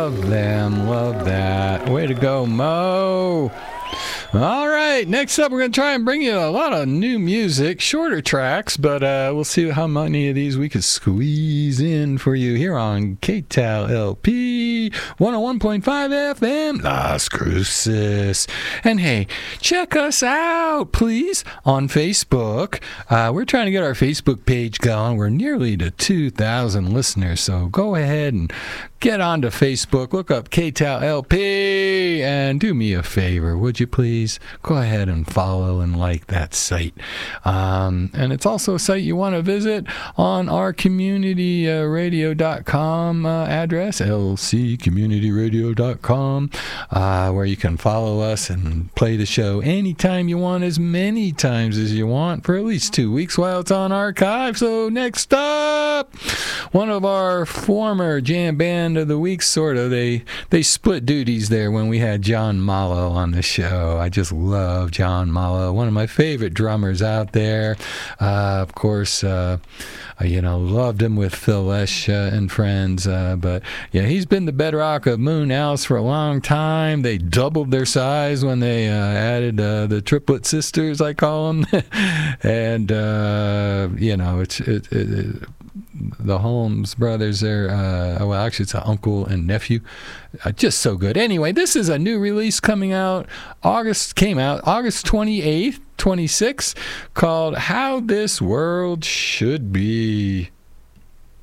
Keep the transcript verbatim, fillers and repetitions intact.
Love them. Love that. Way to go, Mo. All right, next up, we're going to try and bring you a lot of new music, shorter tracks, but uh, we'll see how many of these we can squeeze in for you here on K T A L L P one oh one point five F M, Las Cruces. And hey, check us out, please, on Facebook. Uh, we're trying to get our Facebook page going. We're nearly to two thousand listeners, so go ahead and get onto Facebook, look up K T A L L P, and do me a favor, would you please? Go ahead and follow and like that site. Um, and it's also a site you want to visit on our community radio dot com uh, address, L C community radio dot com, uh, where you can follow us and play the show anytime you want, as many times as you want, for at least two weeks while it's on archive. So next up, one of our former jam band of the week, sort of. They they split duties there when we had John Mallow on the show. I just love John Mallow, one of my favorite drummers out there. Uh, of course, uh, you know, loved him with Phil Lesh uh, and friends. Uh, but yeah, he's been the bedrock of Moon House for a long time. They doubled their size when they uh, added uh, the Triplet Sisters, I call them. and uh, you know, it's it, it, it the Holmes brothers are, uh, well, actually it's an uncle and nephew. Uh, just so good. Anyway, this is a new release coming out, August, came out August twenty-eighth, twenty-six, called How This World Should Be.